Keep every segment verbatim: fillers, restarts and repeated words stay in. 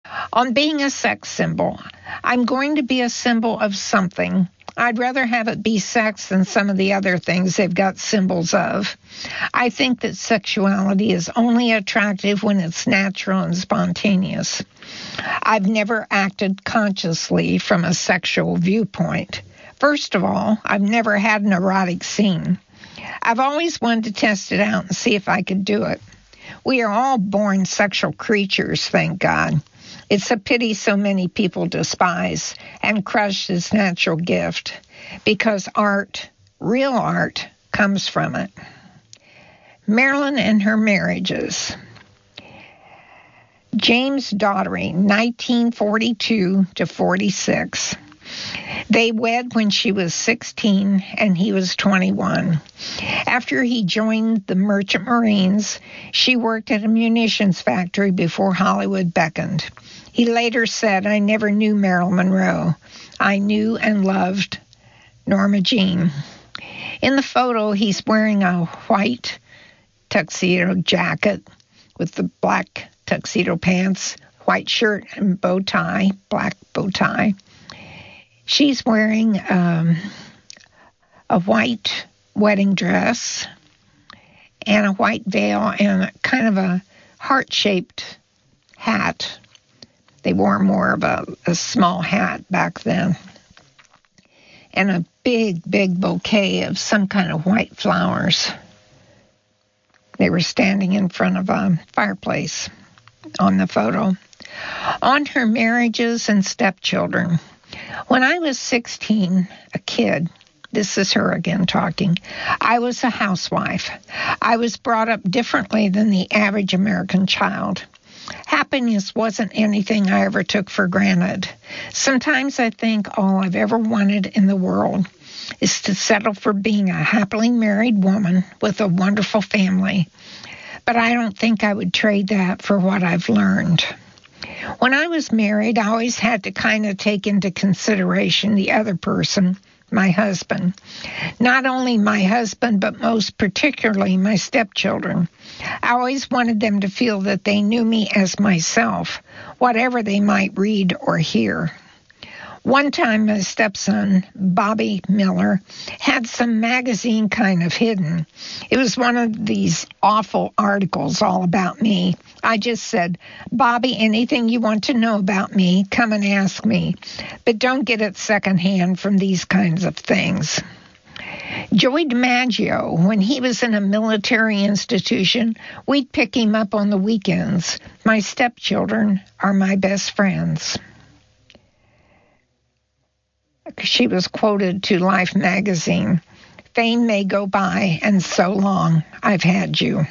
On being a sex symbol, I'm going to be a symbol of something. I'd rather have it be sex than some of the other things they've got symbols of. I think that sexuality is only attractive when it's natural and spontaneous. I've never acted consciously from a sexual viewpoint. First of all, I've never had an erotic scene. I've always wanted to test it out and see if I could do it. We are all born sexual creatures, thank God. It's a pity so many people despise and crush this natural gift, because art, real art, comes from it. Marilyn and her marriages. James Daugherty, nineteen forty-two to forty-six. They wed when she was sixteen and he was twenty-one. After he joined the Merchant Marines, she worked at a munitions factory before Hollywood beckoned. He later said, "I never knew Marilyn Monroe. I knew and loved Norma Jean." In the photo, he's wearing a white tuxedo jacket with the black tuxedo pants, white shirt and bow tie, black bow tie. She's wearing um, a white wedding dress and a white veil and a, kind of a heart-shaped hat. They wore more of a, a small hat back then. And a big, big bouquet of some kind of white flowers. They were standing in front of a fireplace on the photo. On her marriages and stepchildren. When I was sixteen, a kid, this is her again talking, I was a housewife. I was brought up differently than the average American child. Happiness wasn't anything I ever took for granted. Sometimes I think all I've ever wanted in the world is to settle for being a happily married woman with a wonderful family. But I don't think I would trade that for what I've learned. When I was married, I always had to kind of take into consideration the other person, my husband. Not only my husband, but most particularly my stepchildren. I always wanted them to feel that they knew me as myself, whatever they might read or hear. One time, my stepson, Bobby Miller, had some magazine kind of hidden. It was one of these awful articles all about me. I just said, "Bobby, anything you want to know about me, come and ask me. But don't get it secondhand from these kinds of things." Joey DiMaggio, when he was in a military institution, we'd pick him up on the weekends. My stepchildren are my best friends. She was quoted to Life magazine, "Fame may go by, and so long I've had you."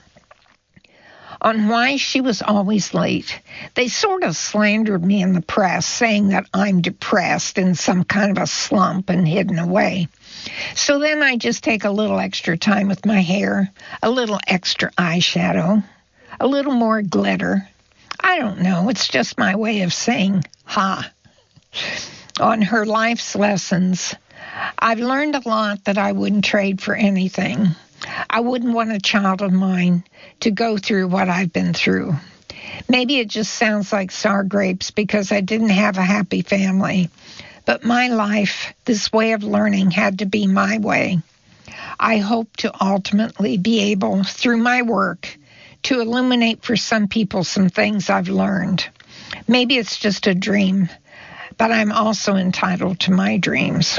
On why she was always late, they sort of slandered me in the press, saying that I'm depressed in some kind of a slump and hidden away. So then I just take a little extra time with my hair, a little extra eyeshadow, a little more glitter. I don't know, it's just my way of saying ha. On her life's lessons, I've learned a lot that I wouldn't trade for anything. I wouldn't want a child of mine to go through what I've been through. Maybe it just sounds like sour grapes because I didn't have a happy family. But my life, this way of learning, had to be my way. I hope to ultimately be able, through my work, to illuminate for some people some things I've learned. Maybe it's just a dream, but I'm also entitled to my dreams.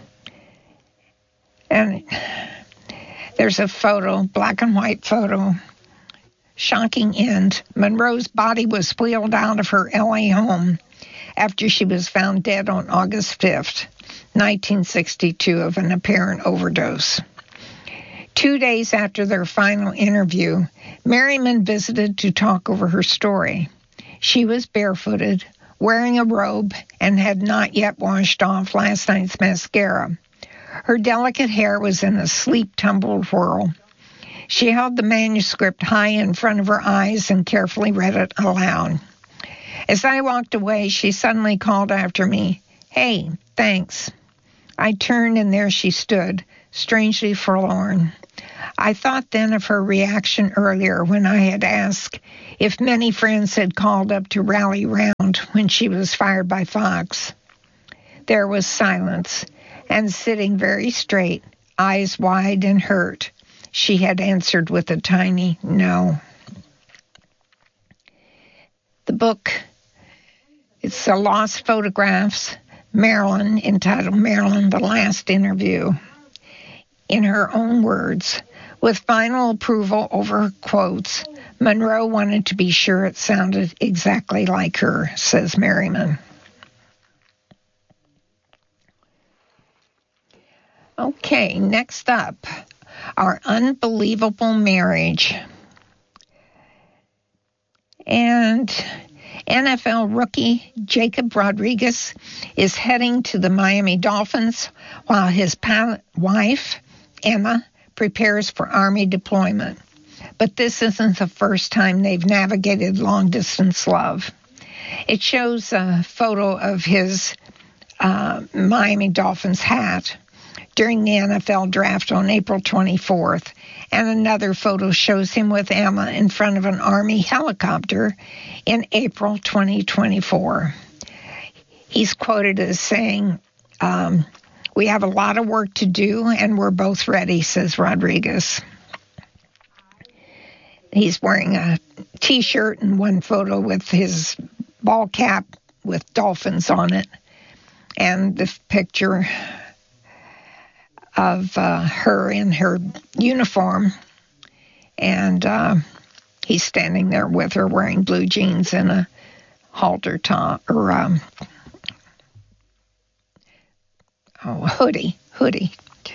And there's a photo, black and white photo. Shocking end. Monroe's body was wheeled out of her L A home after she was found dead on August fifth, nineteen sixty-two, of an apparent overdose. Two days after their final interview, Merriman visited to talk over her story. She was barefooted, wearing a robe, and had not yet washed off last night's mascara. Her delicate hair was in a sleep-tumbled whirl. She held the manuscript high in front of her eyes and carefully read it aloud. As I walked away, she suddenly called after me, "Hey, thanks." I turned, and there she stood, strangely forlorn. I thought then of her reaction earlier when I had asked if many friends had called up to rally round when she was fired by Fox. There was silence, and sitting very straight, eyes wide and hurt, she had answered with a tiny no. The book, it's the Lost Photographs, Marilyn, entitled Marilyn, The Last Interview. In her own words, with final approval over quotes, Monroe wanted to be sure it sounded exactly like her, says Merriman. Okay, next up, Our Unbelievable Marriage. And N F L rookie Jacob Rodriguez is heading to the Miami Dolphins while his pilot wife, Emma, prepares for Army deployment. But this isn't the first time they've navigated long-distance love. It shows a photo of his uh, Miami Dolphins hat during the N F L draft on April twenty-fourth, and another photo shows him with Emma in front of an Army helicopter in April twenty twenty-four. He's quoted as saying, um, "We have a lot of work to do, and we're both ready," says Rodriguez. He's wearing a T-shirt in one photo with his ball cap with dolphins on it, and the picture of uh, her in her uniform, and uh, he's standing there with her wearing blue jeans and a halter top, or um, oh, hoodie, hoodie.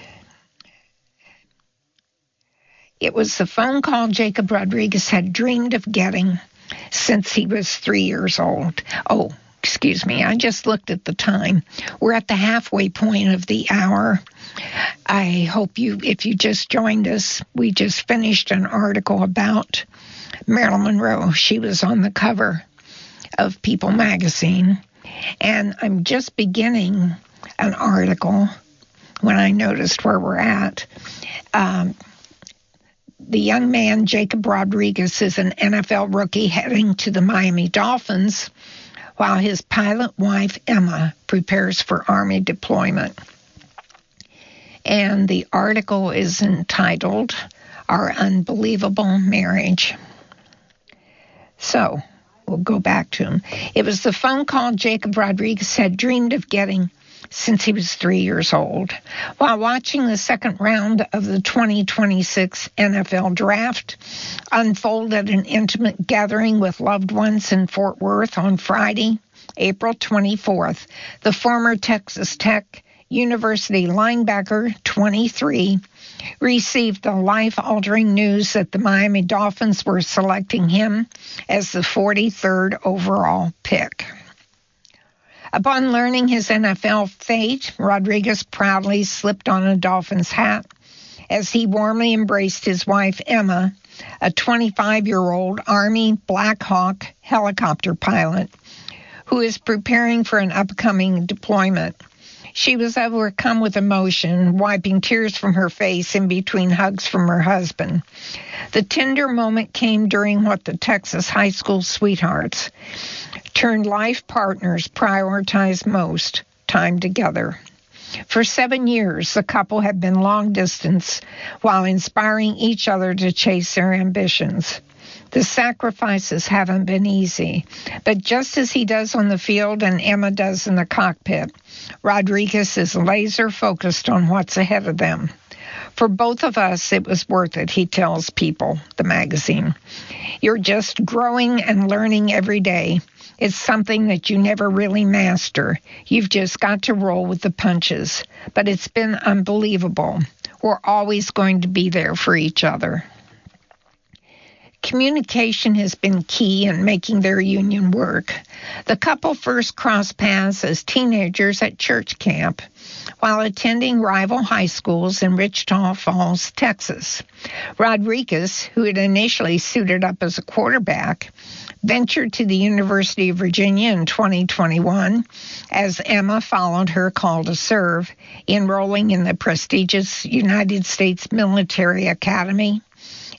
It was the phone call Jacob Rodriguez had dreamed of getting since he was three years old. Oh, excuse me, I just looked at the time. We're at the halfway point of the hour. I hope you, if you just joined us, we just finished an article about Marilyn Monroe. She was on the cover of People magazine. And I'm just beginning an article when I noticed where we're at. Um, the young man, Jacob Rodriguez, is an N F L rookie heading to the Miami Dolphins while his pilot wife, Emma, prepares for Army deployment. And the article is entitled, Our Unbelievable Marriage. So, we'll go back to him. It was the phone call Jacob Rodriguez had dreamed of getting since he was three years old. While watching the second round of the twenty twenty-six N F L Draft unfold at an intimate gathering with loved ones in Fort Worth on Friday, April twenty-fourth, the former Texas Tech University linebacker, twenty-three, received the life-altering news that the Miami Dolphins were selecting him as the forty-third overall pick. Upon learning his N F L fate, Rodriguez proudly slipped on a Dolphins hat as he warmly embraced his wife, Emma, a twenty-five-year-old Army Black Hawk helicopter pilot who is preparing for an upcoming deployment. She was overcome with emotion, wiping tears from her face in between hugs from her husband. The tender moment came during what the Texas high school sweethearts turned life partners prioritized most, time together. For seven years, the couple had been long distance while inspiring each other to chase their ambitions. The sacrifices haven't been easy, but just as he does on the field and Emma does in the cockpit, Rodriguez is laser focused on what's ahead of them. For both of us, it was worth it, he tells People, the magazine. You're just growing and learning every day. It's something that you never really master. You've just got to roll with the punches. But it's been unbelievable. We're always going to be there for each other. Communication has been key in making their union work. The couple first crossed paths as teenagers at church camp while attending rival high schools in Wichita Falls, Texas. Rodriguez, who had initially suited up as a quarterback, ventured to the University of Virginia in twenty twenty-one as Emma followed her call to serve, enrolling in the prestigious United States Military Academy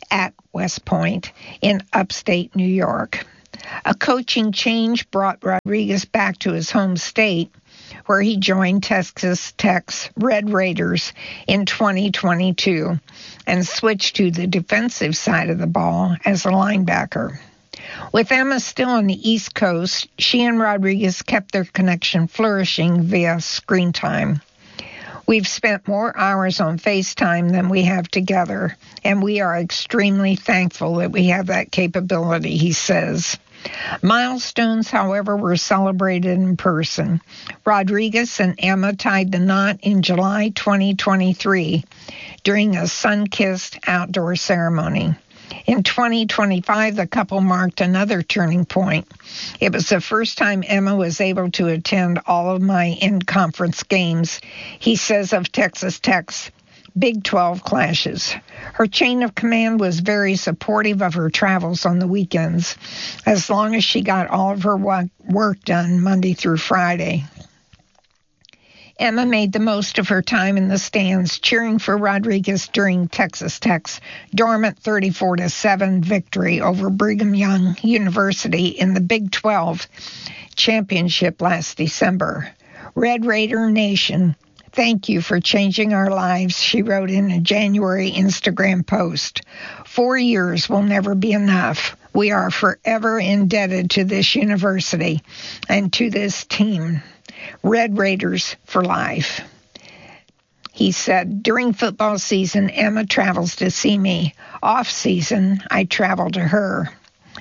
at West Point in upstate New York. A coaching change brought Rodriguez back to his home state, where he joined Texas Tech's Red Raiders in twenty twenty-two and switched to the defensive side of the ball as a linebacker. With Emma still on the East Coast, she and Rodriguez kept their connection flourishing via screen time. We've spent more hours on FaceTime than we have together, and we are extremely thankful that we have that capability, he says. Milestones, however, were celebrated in person. Rodriguez and Emma tied the knot in July twenty twenty-three during a sun-kissed outdoor ceremony. In twenty twenty-five, the couple marked another turning point. It was the first time Emma was able to attend all of my in-conference games, he says of Texas Tech's Big twelve clashes. Her chain of command was very supportive of her travels on the weekends, as long as she got all of her work done Monday through Friday. Emma made the most of her time in the stands, cheering for Rodriguez during Texas Tech's dormant thirty-four to seven victory over Brigham Young University in the Big twelve championship last December. Red Raider Nation, thank you for changing our lives, she wrote in a January Instagram post. Four years will never be enough. We are forever indebted to this university and to this team. Red Raiders for life. He said, during football season, Emma travels to see me. Off season, I travel to her.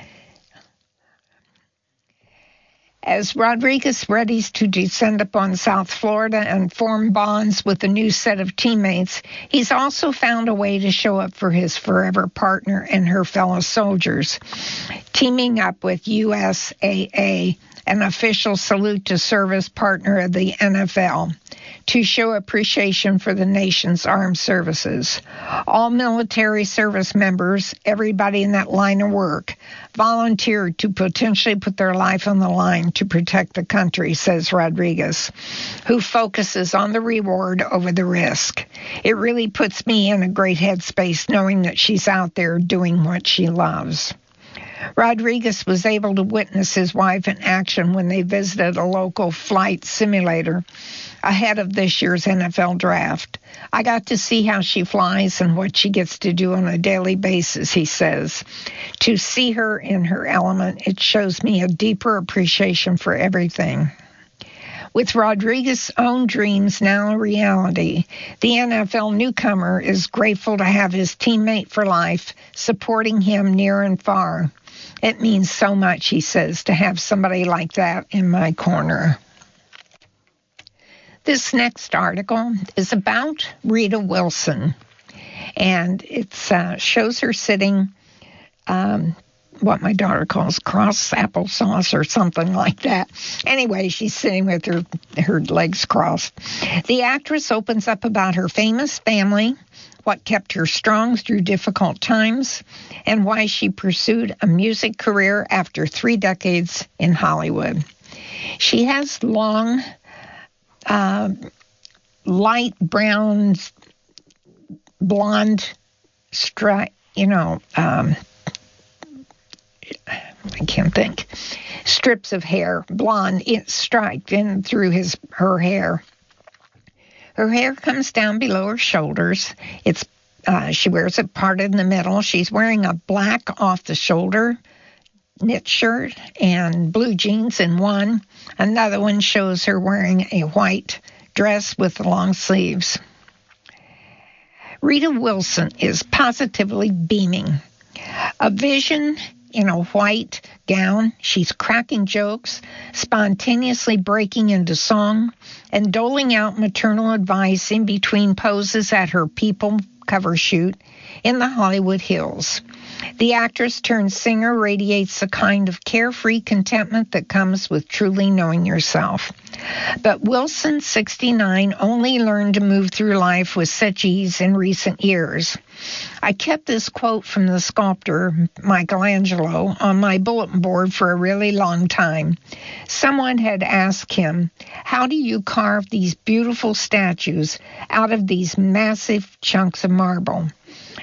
As Rodriguez readies to descend upon South Florida and form bonds with a new set of teammates, he's also found a way to show up for his forever partner and her fellow soldiers, teaming up with U S A A, an official salute to service partner of the N F L, to show appreciation for the nation's armed services. All military service members, everybody in that line of work, volunteered to potentially put their life on the line to protect the country, says Rodriguez, who focuses on the reward over the risk. It really puts me in a great headspace knowing that she's out there doing what she loves. Rodriguez was able to witness his wife in action when they visited a local flight simulator ahead of this year's N F L draft. I got to see how she flies and what she gets to do on a daily basis, he says. To see her in her element, it shows me a deeper appreciation for everything. With Rodriguez's own dreams now a reality, the N F L newcomer is grateful to have his teammate for life supporting him near and far. It means so much, he says, to have somebody like that in my corner. This next article is about Rita Wilson, and it uh, shows her sitting, um, what my daughter calls cross applesauce or something like that. Anyway, she's sitting with her, her legs crossed. The actress opens up about her famous family, what kept her strong through difficult times, and why she pursued a music career after three decades in Hollywood. She has long, uh, light brown, blonde, stri- you know, um, I can't think, strips of hair, blonde, striped in through his her hair. Her hair comes down below her shoulders. It's uh, she wears it parted in the middle. She's wearing a black off-the-shoulder knit shirt and blue jeans in one. Another one shows her wearing a white dress with long sleeves. Rita Wilson is positively beaming. A vision in a white gown, she's cracking jokes, spontaneously breaking into song, and doling out maternal advice in between poses at her People cover shoot in the Hollywood Hills. The actress turned singer radiates a kind of carefree contentment that comes with truly knowing yourself. But Wilson, sixty-nine, only learned to move through life with such ease in recent years. I kept this quote from the sculptor Michelangelo on my bulletin board for a really long time. Someone had asked him, how do you carve these beautiful statues out of these massive chunks of marble?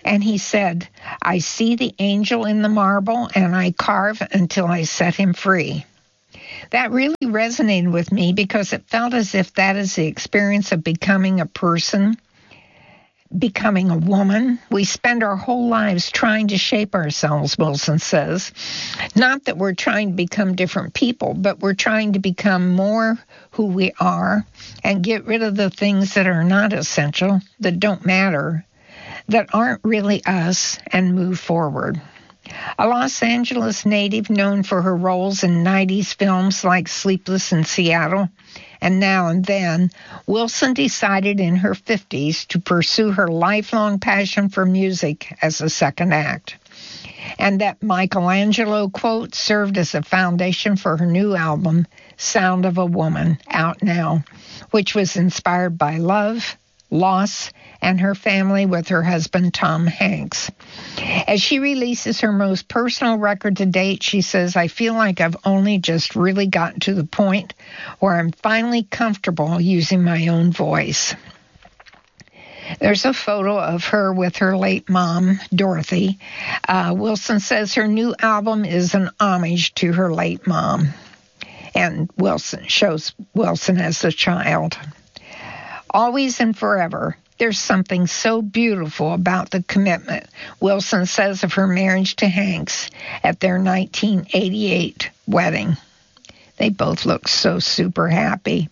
And he said, I see the angel in the marble, and I carve until I set him free. That really resonated with me because it felt as if that is the experience of becoming a person, becoming a woman. We spend our whole lives trying to shape ourselves, Wilson says. Not that we're trying to become different people, but we're trying to become more who we are and get rid of the things that are not essential, that don't matter, that aren't really us, and move forward. A Los Angeles native known for her roles in nineties films like Sleepless in Seattle and Now and Then, Wilson decided in her fifties to pursue her lifelong passion for music as a second act. And that Michelangelo quote served as a foundation for her new album, Sound of a Woman, out now, which was inspired by love, loss, and her family with her husband, Tom Hanks. As she releases her most personal record to date, she says, I feel like I've only just really gotten to the point where I'm finally comfortable using my own voice. There's a photo of her with her late mom, Dorothy. Uh, Wilson says her new album is an homage to her late mom. And Wilson shows Wilson as a child. Always and forever, there's something so beautiful about the commitment, Wilson says of her marriage to Hanks at their nineteen eighty-eight wedding. They both look so super happy.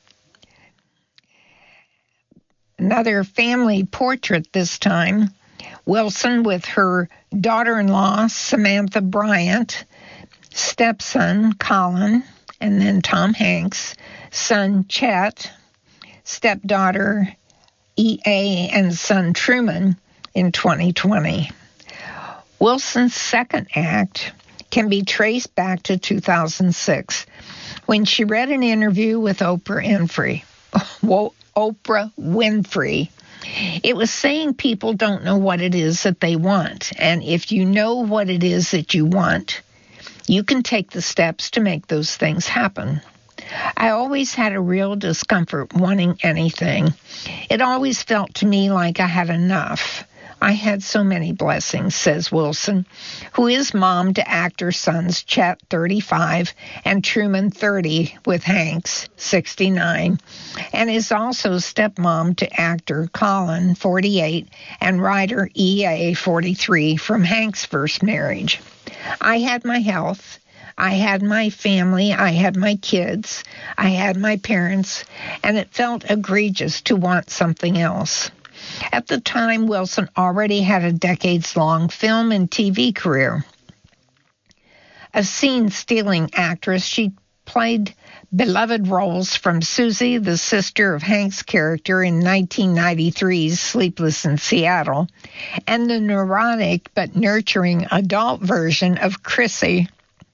Another family portrait this time, Wilson with her daughter-in-law, Samantha Bryant, stepson, Colin, and then Tom Hanks, son, Chet, stepdaughter, E A, and son, Truman, in twenty twenty. Wilson's second act can be traced back to two thousand six, when she read an interview with Oprah Winfrey. Whoa, Oprah Winfrey. It was saying people don't know what it is that they want, and if you know what it is that you want, you can take the steps to make those things happen. I always had a real discomfort wanting anything. It always felt to me like I had enough. I had so many blessings, says Wilson, who is mom to actor sons Chet, thirty-five, and Truman, thirty, with Hanks, sixty-nine, and is also stepmom to actor Colin, forty-eight, and writer E A, forty-three, from Hanks' first marriage. I had my health. I had my family, I had my kids, I had my parents, and it felt egregious to want something else. At the time, Wilson already had a decades-long film and T V career. A scene-stealing actress, she played beloved roles from Susie, the sister of Hank's character in nineteen ninety-three's Sleepless in Seattle, and the neurotic but nurturing adult version of Chrissy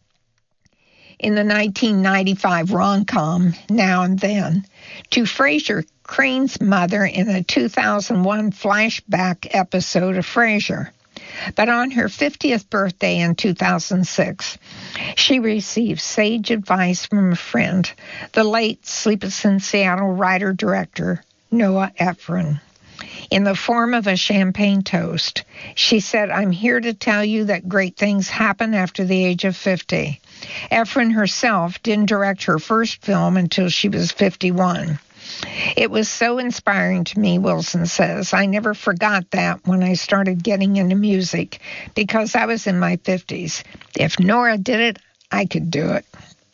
in the nineteen ninety-five rom-com Now and Then, to Frasier Crane's mother in a two thousand one flashback episode of Frasier. But on her fiftieth birthday in two thousand six, she received sage advice from a friend, the late Sleepless in Seattle writer-director Noah Ephron. In the form of a champagne toast, she said, I'm here to tell you that great things happen after the age of fifty. Ephron herself didn't direct her first film until she was fifty-one. It was so inspiring to me, Wilson says. I never forgot that when I started getting into music because I was in my fifties. If Nora did it, I could do it.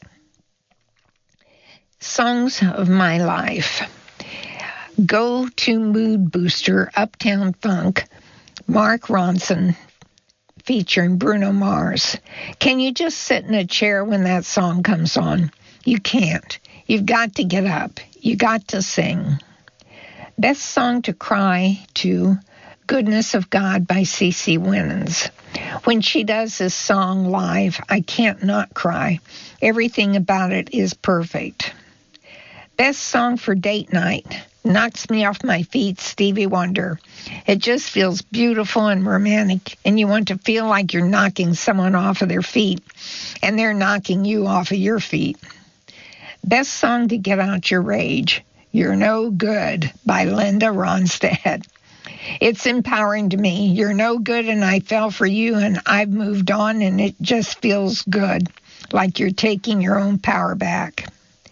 Songs of my life. Go-to mood booster, Uptown Funk, Mark Ronson, featuring Bruno Mars. Can you just sit in a chair when that song comes on? You can't. You've got to get up. You got to sing. Best song to cry to, Goodness of God by CeCe Winans. When she does this song live, I can't not cry. Everything about it is perfect. Best song for date night, Knocks Me Off My Feet, Stevie Wonder. It just feels beautiful and romantic, and you want to feel like you're knocking someone off of their feet, and they're knocking you off of your feet. Best song to get out your rage, You're No Good by Linda Ronstadt. It's empowering to me. You're no good and I fell for you and I've moved on and it just feels good, like you're taking your own power back.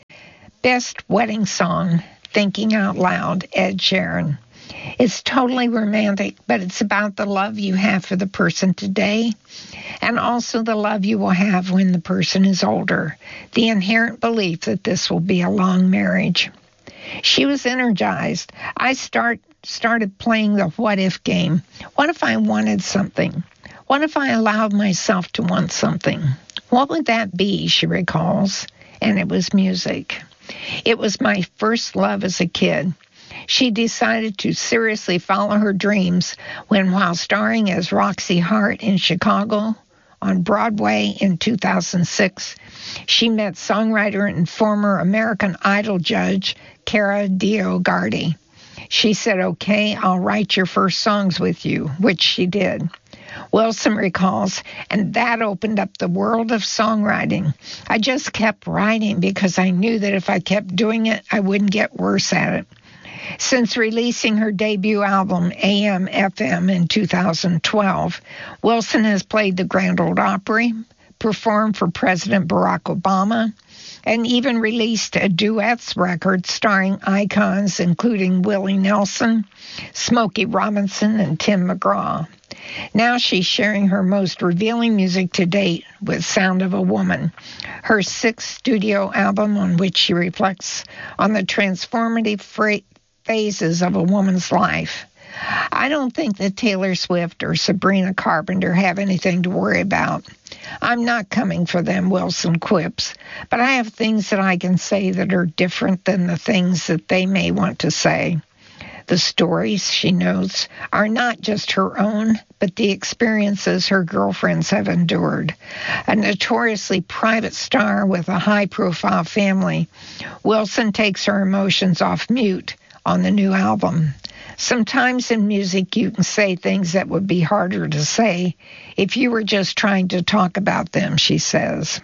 Best wedding song, Thinking Out Loud, Ed Sheeran. It's totally romantic, but it's about the love you have for the person today and also the love you will have when the person is older, the inherent belief that this will be a long marriage. She was energized. I start started playing the what if game. What if I wanted something? What if I allowed myself to want something? What would that be, she recalls? And it was music. It was my first love as a kid. She decided to seriously follow her dreams when, while starring as Roxy Hart in Chicago on Broadway in two thousand six, she met songwriter and former American Idol judge Cara DioGuardi. She said, "Okay, I'll write your first songs with you," which she did. Wilson recalls, and that opened up the world of songwriting. I just kept writing because I knew that if I kept doing it, I wouldn't get worse at it. Since releasing her debut album, A M F M, in two thousand twelve, Wilson has played the Grand Ole Opry, performed for President Barack Obama, and even released a duets record starring icons including Willie Nelson, Smokey Robinson, and Tim McGraw. Now she's sharing her most revealing music to date with Sound of a Woman, her sixth studio album on which she reflects on the transformative fra- phases of a woman's life. I don't think that Taylor Swift or Sabrina Carpenter have anything to worry about. I'm not coming for them, Wilson quips, but I have things that I can say that are different than the things that they may want to say. The stories, she notes, are not just her own, but the experiences her girlfriends have endured. A notoriously private star with a high-profile family, Wilson takes her emotions off mute on the new album. Sometimes in music you can say things that would be harder to say if you were just trying to talk about them, she says.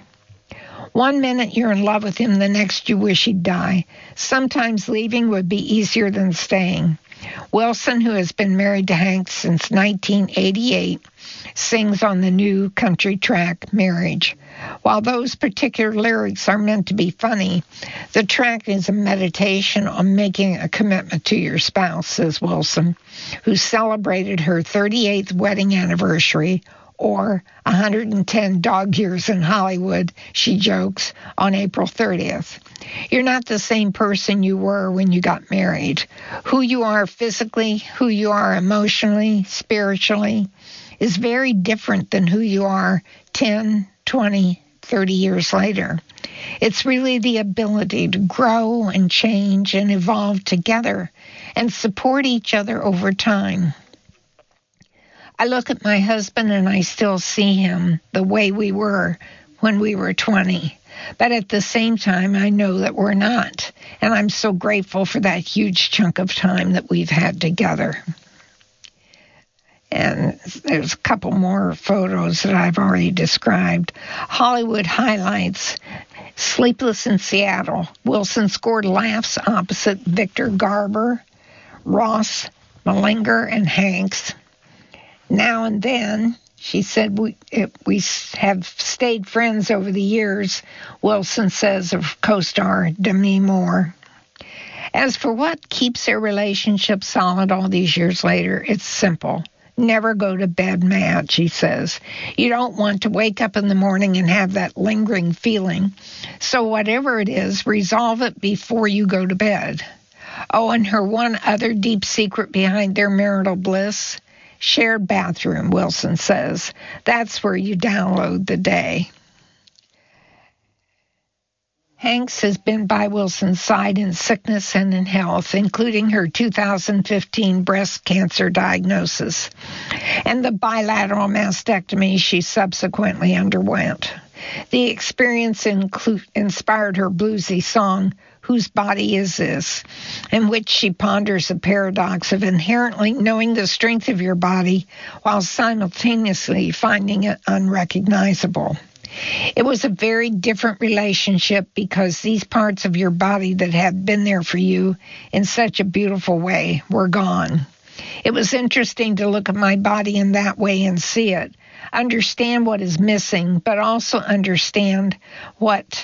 One minute you're in love with him, the next you wish he'd die. Sometimes leaving would be easier than staying. Wilson, who has been married to Hank since nineteen eighty-eight, sings on the new country track, Marriage. While those particular lyrics are meant to be funny, the track is a meditation on making a commitment to your spouse, says Wilson, who celebrated her thirty-eighth wedding anniversary, or one hundred ten dog years in Hollywood, she jokes, on April thirtieth. You're not the same person you were when you got married. Who you are physically, who you are emotionally, spiritually, is very different than who you are ten, twenty, thirty years later. It's really the ability to grow and change and evolve together and support each other over time. I look at my husband and I still see him the way we were when we were twenty. But at the same time, I know that we're not. And I'm so grateful for that huge chunk of time that we've had together. And there's a couple more photos that I've already described. Hollywood highlights. Sleepless in Seattle. Wilson scored laughs opposite Victor Garber, Ross, Malinger, and Hanks. Now and then, she said, we it, we have stayed friends over the years, Wilson says of co-star Demi Moore. As for what keeps their relationship solid all these years later, it's simple. Never go to bed mad, she says. You don't want to wake up in the morning and have that lingering feeling. So whatever it is, resolve it before you go to bed. Oh, and her one other deep secret behind their marital bliss, shared bathroom, Wilson says. That's where you download the day. Hanks has been by Wilson's side in sickness and in health, including her two thousand fifteen breast cancer diagnosis and the bilateral mastectomy she subsequently underwent. The experience inclu- inspired her bluesy song, Whose Body Is This?, in which she ponders the paradox of inherently knowing the strength of your body while simultaneously finding it unrecognizable. It was a very different relationship because these parts of your body that had been there for you in such a beautiful way were gone. It was interesting to look at my body in that way and see it, understand what is missing, but also understand what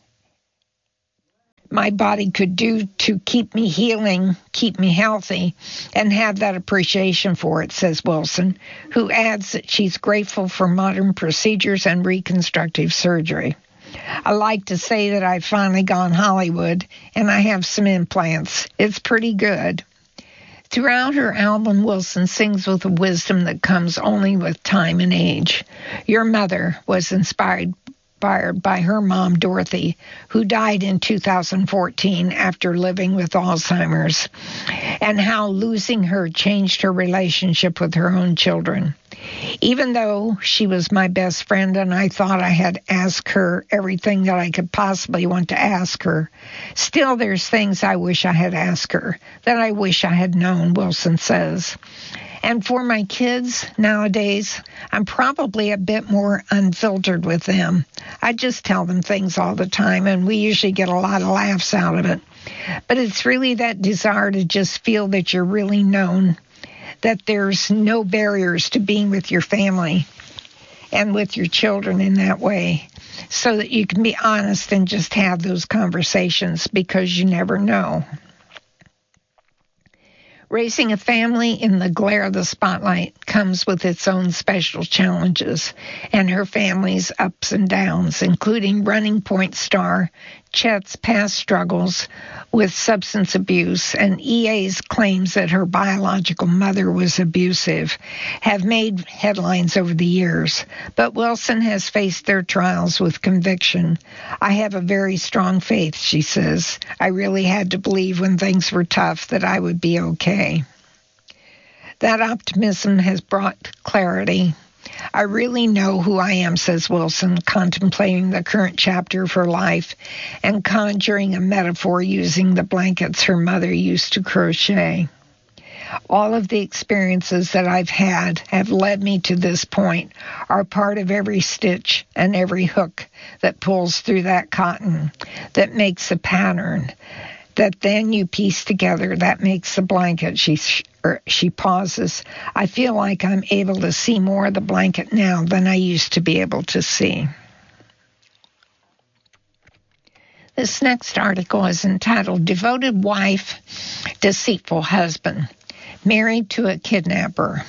my body could do to keep me healing, keep me healthy, and have that appreciation for it, says Wilson, who adds that she's grateful for modern procedures and reconstructive surgery. I like to say that I've finally gone Hollywood, and I have some implants. It's pretty good. Throughout her album, Wilson sings with a wisdom that comes only with time and age. Your Mother was inspired by her mom, Dorothy, who died in two thousand fourteen after living with Alzheimer's, and how losing her changed her relationship with her own children. Even though she was my best friend and I thought I had asked her everything that I could possibly want to ask her, still there's things I wish I had asked her, that I wish I had known, Wilson says. And for my kids nowadays, I'm probably a bit more unfiltered with them. I just tell them things all the time, and we usually get a lot of laughs out of it. But it's really that desire to just feel that you're really known, that there's no barriers to being with your family and with your children in that way, so that you can be honest and just have those conversations, because you never know. Raising a family in the glare of the spotlight comes with its own special challenges, and her family's ups and downs, including Running Point star Chet's past struggles with substance abuse and E A's claims that her biological mother was abusive, have made headlines over the years. But Wilson has faced their trials with conviction. I have a very strong faith, she says. I really had to believe when things were tough that I would be okay. That optimism has brought clarity. I really know who I am, says Wilson, contemplating the current chapter of her life and conjuring a metaphor using the blankets her mother used to crochet. All of the experiences that I've had have led me to this point, are part of every stitch and every hook that pulls through that cotton, that makes a pattern, that then you piece together, that makes the blanket. She or she pauses. I feel like I'm able to see more of the blanket now than I used to be able to see. This next article is entitled Devoted Wife, Deceitful Husband, Married to a Kidnapper.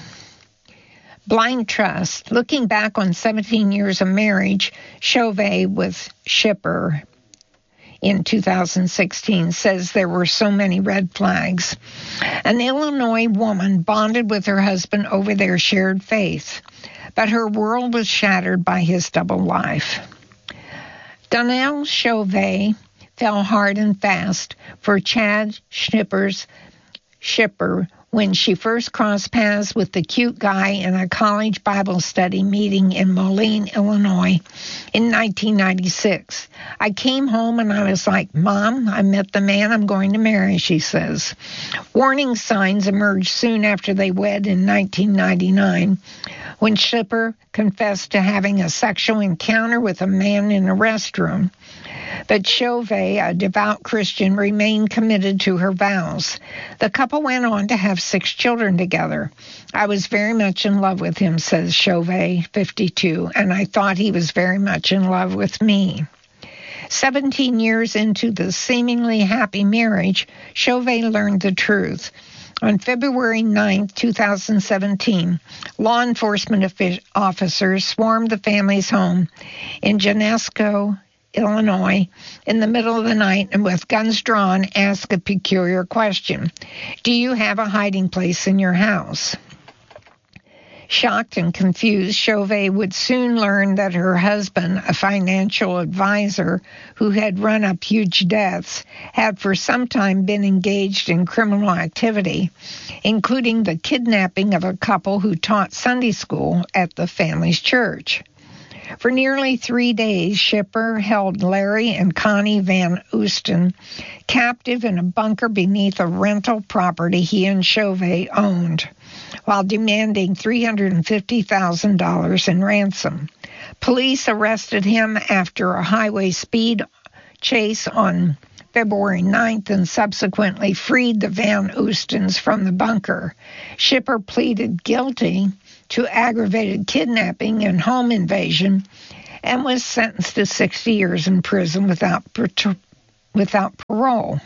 Blind trust. Looking back on seventeen years of marriage, Chauvet with Shipper in two thousand sixteen says there were so many red flags. An Illinois woman bonded with her husband over their shared faith, but her world was shattered by his double life. Donnell Chauvet fell hard and fast for Chad Schnipper's Shipper when she first crossed paths with the cute guy in a college Bible study meeting in Moline, Illinois in nineteen ninety-six. I came home and I was like, Mom, I met the man I'm going to marry, she says. Warning signs emerged soon after they wed in nineteen ninety-nine, when Shipper confessed to having a sexual encounter with a man in a restroom. But Chauvet, a devout Christian, remained committed to her vows. The couple went on to have six children together. I was very much in love with him, says Chauvet, fifty-two, and I thought he was very much in love with me. Seventeen years into the seemingly happy marriage, Chauvet learned the truth. On February ninth, two thousand seventeen, law enforcement officers swarmed the family's home in Genesco, Illinois, in the middle of the night, and with guns drawn, asked a peculiar question. Do you have a hiding place in your house? Shocked and confused, Chauvet would soon learn that her husband, a financial advisor who had run up huge debts, had for some time been engaged in criminal activity, including the kidnapping of a couple who taught Sunday school at the family's church. For nearly three days, Shipper held Larry and Connie Van Oosten captive in a bunker beneath a rental property he and Chauvet owned, while demanding three hundred fifty thousand dollars in ransom. Police arrested him after a highway speed chase on February ninth and subsequently freed the Van Oostens from the bunker. Schipper pleaded guilty to aggravated kidnapping and home invasion and was sentenced to sixty years in prison without, without parole.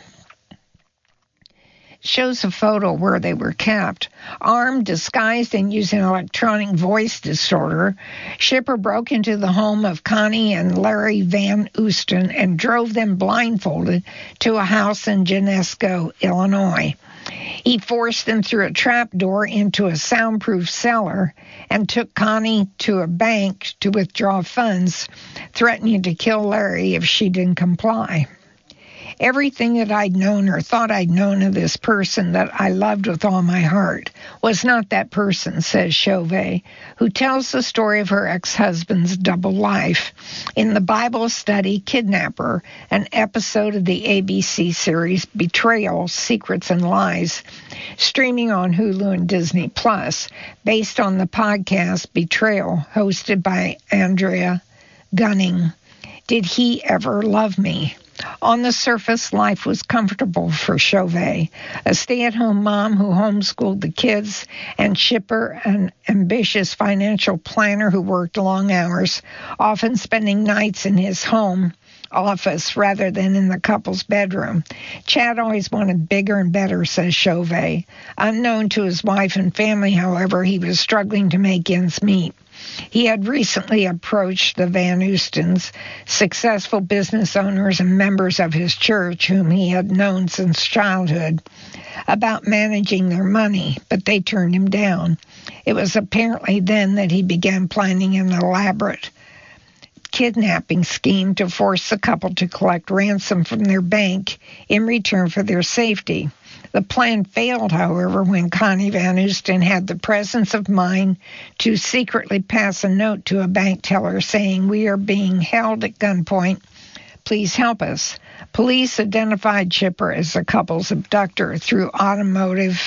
Shows a photo where they were kept. Armed, disguised, and using electronic voice distorter, Schipper broke into the home of Connie and Larry Van Oosten and drove them blindfolded to a house in Genesco, Illinois. He forced them through a trap door into a soundproof cellar and took Connie to a bank to withdraw funds, threatening to kill Larry if she didn't comply. Everything that I'd known or thought I'd known of this person that I loved with all my heart was not that person, says Chauvet, who tells the story of her ex-husband's double life in the Bible study Kidnapper, an episode of the A B C series Betrayal, Secrets and Lies, streaming on Hulu and Disney Plus, based on the podcast Betrayal, hosted by Andrea Gunning. Did he ever love me? On the surface, life was comfortable for Chauvet, a stay-at-home mom who homeschooled the kids, and Schipper, an ambitious financial planner who worked long hours, often spending nights in his home office rather than in the couple's bedroom. Chad always wanted bigger and better, says Chauvet. Unknown to his wife and family, however, he was struggling to make ends meet. He had recently approached the Van Oostens, successful business owners and members of his church whom he had known since childhood, about managing their money, but they turned him down. It was apparently then that he began planning an elaborate kidnapping scheme to force the couple to collect ransom from their bank in return for their safety. The plan failed, however, when Connie Van Oosten had the presence of mind to secretly pass a note to a bank teller saying, "We are being held at gunpoint. Please help us." Police identified Schipper as the couple's abductor through automotive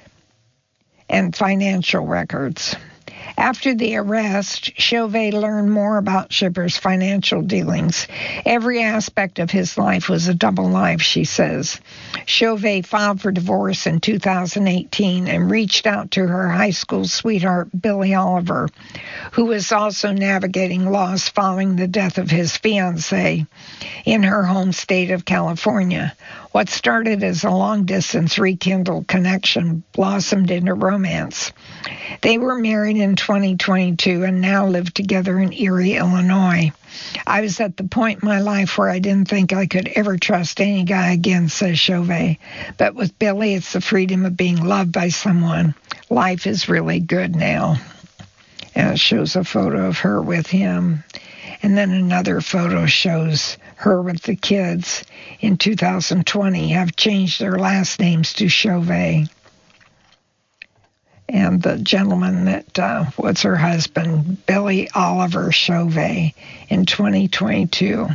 and financial records. After the arrest, Chauvet learned more about Schipper's financial dealings. Every aspect of his life was a double life, she says. Chauvet filed for divorce in two thousand eighteen and reached out to her high school sweetheart, Billy Oliver, who was also navigating loss following the death of his fiancée in her home state of California. What started as a long-distance rekindled connection blossomed into romance. They were married in twenty twenty-two and now live together in Erie, Illinois. I was at the point in my life where I didn't think I could ever trust any guy again, says Chauvet. But with Billy, it's the freedom of being loved by someone. Life is really good now. And it shows a photo of her with him. And then another photo shows her with the kids in two thousand twenty have changed their last names to Chauvet. And the gentleman that uh, was her husband, Billy Oliver Chauvet, in twenty twenty-two.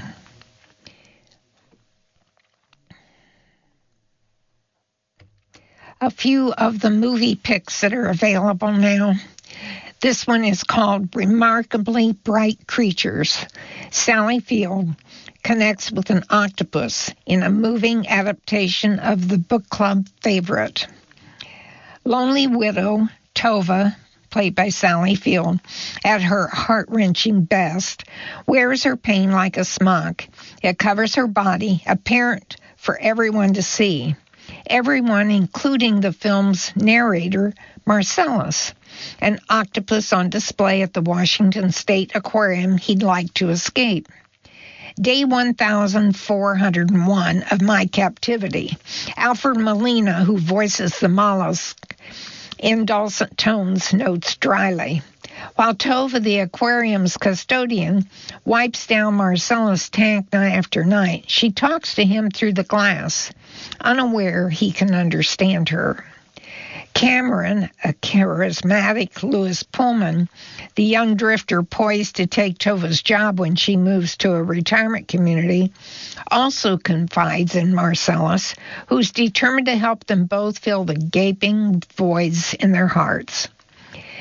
A few of the movie picks that are available now. This one is called Remarkably Bright Creatures. Sally Field connects with an octopus in a moving adaptation of the book club favorite. Lonely widow Tova, played by Sally Field, at her heart-wrenching best, wears her pain like a smock. It covers her body, apparent for everyone to see. Everyone, including the film's narrator, Marcellus, an octopus on display at the Washington State Aquarium he'd like to escape. Day one thousand four hundred one of my captivity. Alfred Molina, who voices the mollusk in dulcet tones, notes dryly. While Tova, the aquarium's custodian, wipes down Marcellus' tank night after night, she talks to him through the glass, unaware he can understand her. Cameron, a charismatic Louis Pullman, the young drifter poised to take Tova's job when she moves to a retirement community, also confides in Marcellus, who's determined to help them both fill the gaping voids in their hearts.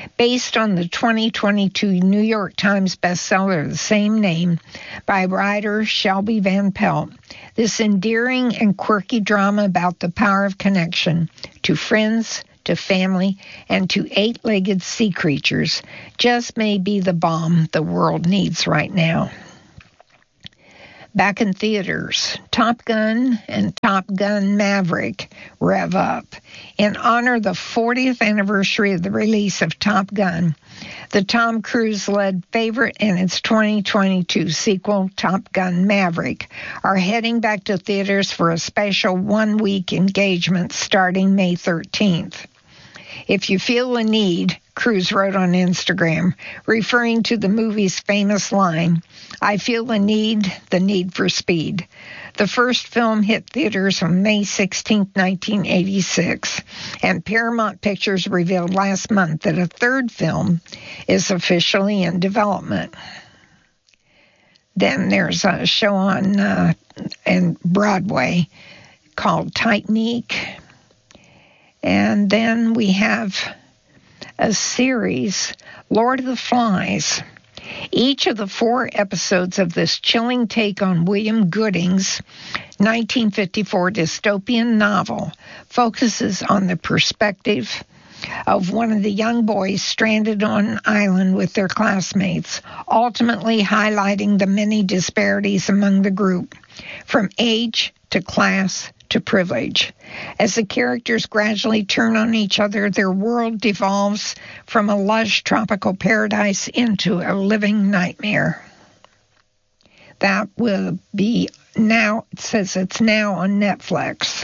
based on the twenty twenty-two New York Times bestseller of the same name by writer Shelby Van Pelt. This endearing and quirky drama about the power of connection to friends, to family, and to eight-legged sea creatures just may be the balm the world needs right now. Back in theaters, Top Gun and Top Gun Maverick rev up. In honor of the fortieth anniversary of the release of Top Gun, the Tom Cruise-led favorite and its twenty twenty-two sequel, Top Gun Maverick, are heading back to theaters for a special one-week engagement starting May thirteenth. If you feel the need, Cruise wrote on Instagram, referring to the movie's famous line, I feel the need, the need for speed. The first film hit theaters on May sixteenth, nineteen eighty-six, and Paramount Pictures revealed last month that a third film is officially in development. Then there's a show on uh, in Broadway called Titanic. And then we have a series, Lord of the Flies. Each of the four episodes of this chilling take on William Gooding's nineteen fifty-four dystopian novel focuses on the perspective of one of the young boys stranded on an island with their classmates, ultimately highlighting the many disparities among the group, from age to class to privilege. As the characters gradually turn on each other, their world devolves from a lush tropical paradise into a living nightmare. That will be now, it says it's now on Netflix.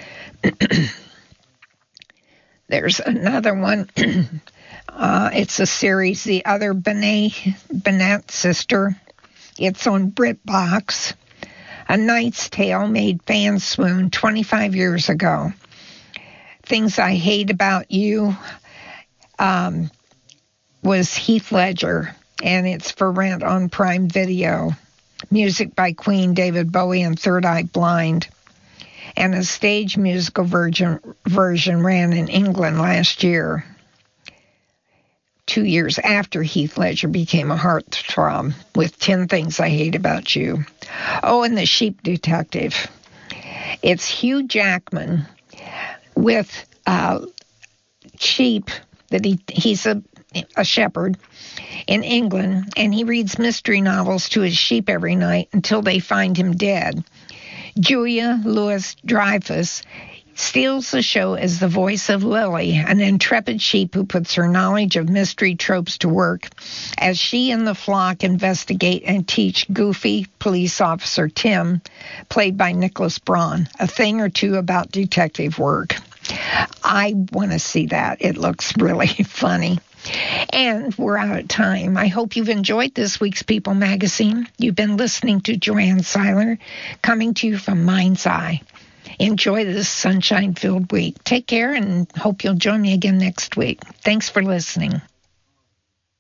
There's another one. uh, it's a series, The Other B'nai, B'nai Sister. It's on BritBox. A Knight's Tale made fans swoon twenty-five years ago. Things I Hate About You um, was Heath Ledger, and it's for rent on Prime Video. Music by Queen, David Bowie, and Third Eye Blind. And a stage musical version, version ran in England last year, two years after Heath Ledger became a heartthrob with ten Things I Hate About You. Oh, and The Sheep Detective. It's Hugh Jackman with uh, sheep that he he's a, a shepherd in England, and he reads mystery novels to his sheep every night until they find him dead. Julia Louis-Dreyfus steals the show as the voice of Lily, an intrepid sheep who puts her knowledge of mystery tropes to work as she and the flock investigate and teach goofy police officer Tim, played by Nicholas Braun, a thing or two about detective work. I want to see that. It looks really funny. And we're out of time. I hope you've enjoyed this week's People Magazine. You've been listening to Joanne Seiler, coming to you from Mind's Eye. Enjoy this sunshine-filled week. Take care and hope you'll join me again next week. Thanks for listening.